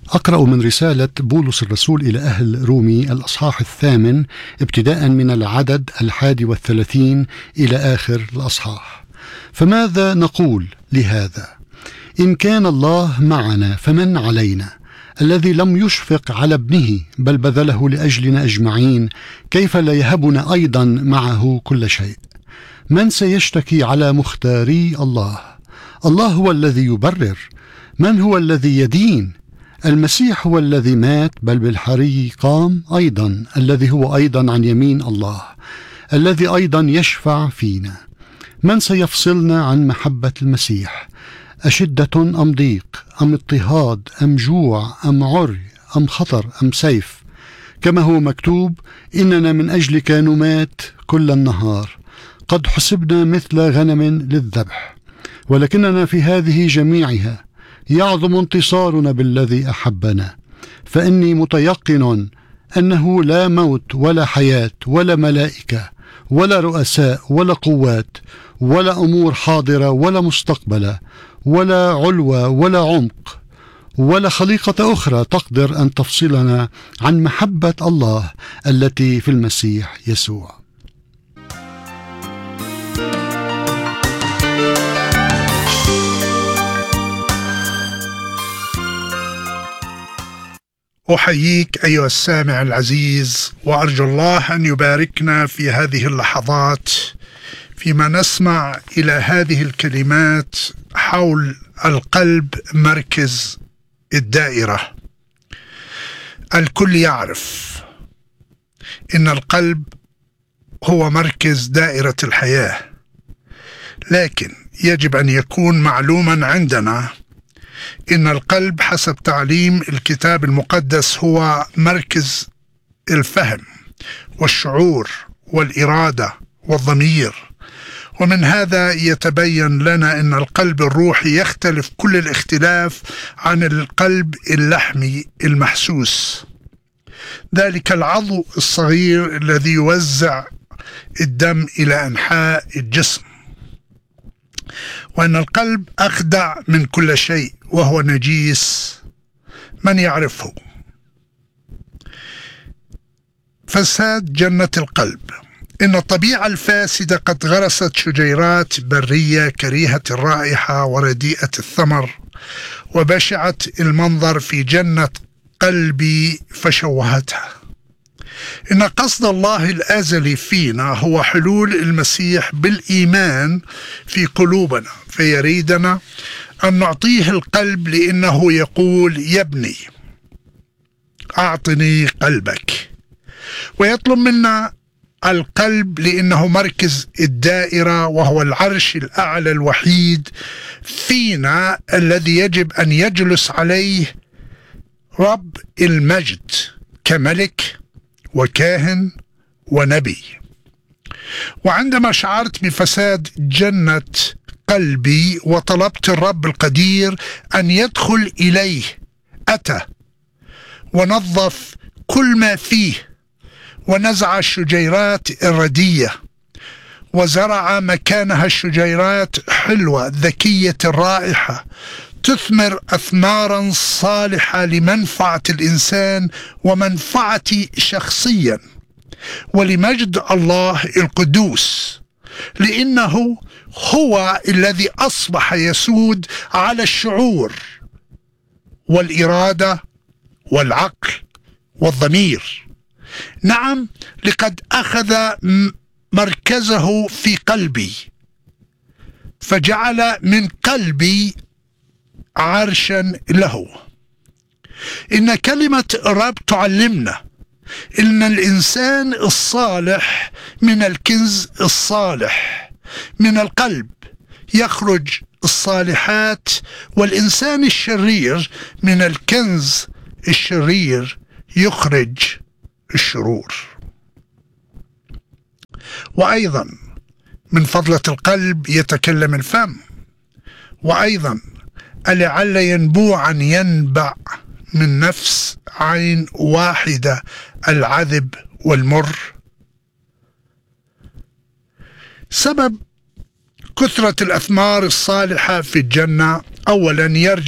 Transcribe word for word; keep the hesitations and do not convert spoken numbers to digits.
أقرأ من رسالة بولس الرسول إلى أهل رومي الأصحاح الثامن ابتداء من العدد الحادي والثلاثين إلى آخر الأصحاح. فماذا نقول لهذا؟ إن كان الله معنا فمن علينا؟ الذي لم يشفق على ابنه بل بذله لأجلنا أجمعين، كيف لا يهبنا أيضا معه كل شيء؟ من سيشتكي على مختاري الله؟ الله هو الذي يبرر. من هو الذي يدين؟ المسيح هو الذي مات بل بالحري قام أيضا، الذي هو أيضا عن يمين الله، الذي أيضا يشفع فينا. من سيفصلنا عن محبة المسيح؟ أشدة أم ضيق أم اضطهاد أم جوع أم عري أم خطر أم سيف؟ كما هو مكتوب: إننا من أجلك نمات كل النهار، قد حسبنا مثل غنم للذبح. ولكننا في هذه جميعها يعظم انتصارنا بالذي أحبنا. فإني متيقن أنه لا موت ولا حياة ولا ملائكة ولا رؤساء ولا قوات ولا أمور حاضرة ولا مستقبلة ولا علوة ولا عمق ولا خليقة أخرى تقدر أن تفصلنا عن محبة الله التي في المسيح يسوع. أحييك أيها السامع العزيز، وأرجو الله أن يباركنا في هذه اللحظات فيما نسمع إلى هذه الكلمات حول القلب مركز الدائرة. الكل يعرف إن القلب هو مركز دائرة الحياة، لكن يجب أن يكون معلوما عندنا إن القلب حسب تعليم الكتاب المقدس هو مركز الفهم والشعور والإرادة والضمير. ومن هذا يتبين لنا أن القلب الروحي يختلف كل الاختلاف عن القلب اللحمي المحسوس، ذلك العضو الصغير الذي يوزع الدم إلى أنحاء الجسم. وأن القلب أخدع من كل شيء وهو نجيس من يعرفه. فساد جنة القلب. إن الطبيعة الفاسدة قد غرست شجيرات برية كريهة الرائحة ورديئة الثمر وبشعة المنظر في جنة قلبي فشوهتها. إن قصد الله الأزلي فينا هو حلول المسيح بالإيمان في قلوبنا، فيريدنا أن نعطيه القلب لأنه يقول: يا ابني أعطني قلبك. ويطلب منا القلب لأنه مركز الدائرة وهو العرش الأعلى الوحيد فينا الذي يجب أن يجلس عليه رب المجد كملك وكاهن ونبي. وعندما شعرت بفساد جنة قلبي وطلبت الرب القدير أن يدخل إليه، أتى ونظف كل ما فيه ونزع الشجيرات الردية وزرع مكانها الشجيرات حلوة ذكية الرائحة تثمر أثمارا صالحة لمنفعة الإنسان ومنفعتي شخصيا ولمجد الله القدوس، لأنه هو الذي أصبح يسود على الشعور والإرادة والعقل والضمير. نعم، لقد أخذ مركزه في قلبي فجعل من قلبي عرشا له. إن كلمة الرب تعلمنا إن الإنسان الصالح من الكنز الصالح، من القلب يخرج الصالحات، والإنسان الشرير من الكنز الشرير يخرج الشرور. وأيضا من فضلة القلب يتكلم الفم. وأيضا ألعل ينبوعا ينبع من نفس عين واحدة العذب والمر. سبب كثرة الأثمار الصالحة في الجنة أولا يرجع